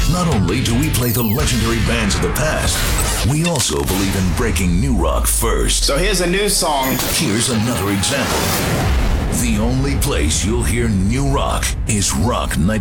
Not only do we play the legendary bands of the past, we also believe in breaking new rock first. So here's a new song. Here's another example. The only place you'll hear new rock is Rock 90.